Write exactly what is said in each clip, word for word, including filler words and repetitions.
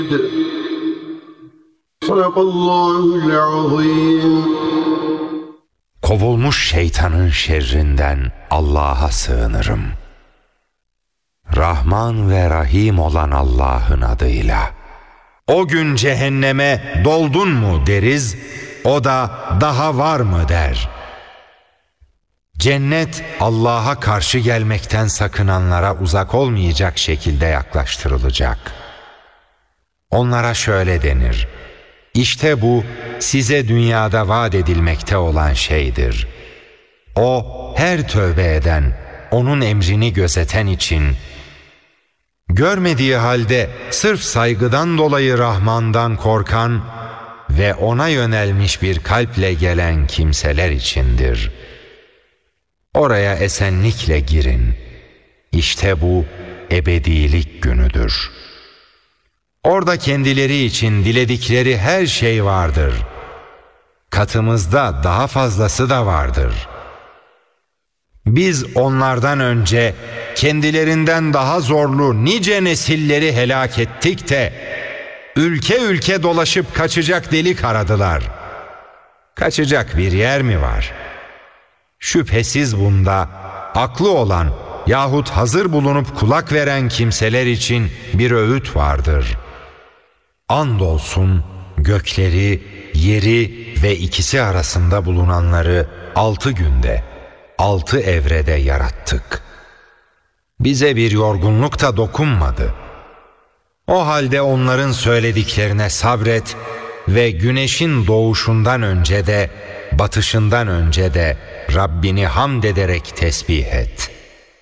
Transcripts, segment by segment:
Sadakallahul azim. Kovulmuş şeytanın şerrinden Allah'a sığınırım. Rahman ve Rahim olan Allah'ın adıyla. O gün cehenneme doldun mu deriz, o da daha var mı der. Cennet Allah'a karşı gelmekten sakınanlara uzak olmayacak şekilde yaklaştırılacak. Onlara şöyle denir: İşte bu size dünyada vaat edilmekte olan şeydir. O her tövbe eden, onun emrini gözeten için, görmediği halde sırf saygıdan dolayı Rahman'dan korkan ve ona yönelmiş bir kalple gelen kimseler içindir. Oraya esenlikle girin. İşte bu ebedilik günüdür. Orada kendileri için diledikleri her şey vardır. Katımızda daha fazlası da vardır. Biz onlardan önce kendilerinden daha zorlu nice nesilleri helak ettik de ülke ülke dolaşıp kaçacak delik aradılar. Kaçacak bir yer mi var? Şüphesiz bunda aklı olan yahut hazır bulunup kulak veren kimseler için bir öğüt vardır. Andolsun gökleri, yeri ve ikisi arasında bulunanları altı günde, altı evrede yarattık. Bize bir yorgunluk da dokunmadı. O halde onların söylediklerine sabret ve güneşin doğuşundan önce de, batışından önce de Rabbini hamd ederek tesbih et.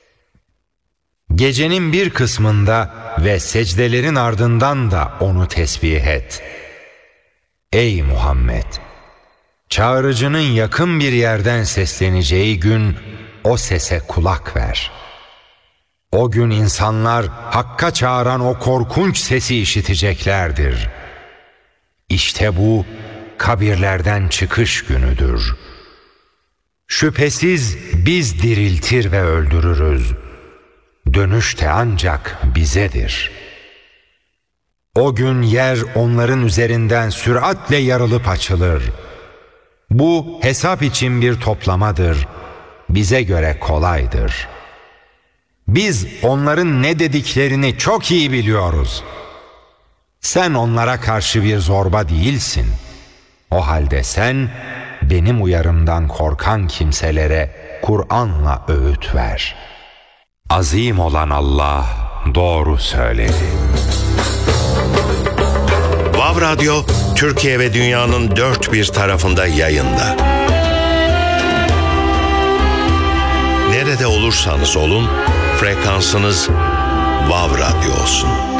Gecenin bir kısmında ve secdelerin ardından da onu tesbih et. Ey Muhammed! Çağırıcının yakın bir yerden sesleneceği gün o sese kulak ver. O gün insanlar Hakk'a çağıran o korkunç sesi işiteceklerdir. İşte bu kabirlerden çıkış günüdür. Şüphesiz biz diriltir ve öldürürüz. Dönüş de ancak bizedir. O gün yer onların üzerinden süratle yarılıp açılır. Bu hesap için bir toplamadır. Bize göre kolaydır. Biz onların ne dediklerini çok iyi biliyoruz. Sen onlara karşı bir zorba değilsin. O halde sen benim uyarımdan korkan kimselere Kur'an'la öğüt ver. Azim olan Allah doğru söyledi. Vav Radyo, Türkiye ve dünyanın dört bir tarafında yayında. Nerede olursanız olun, frekansınız Vav Radyo olsun.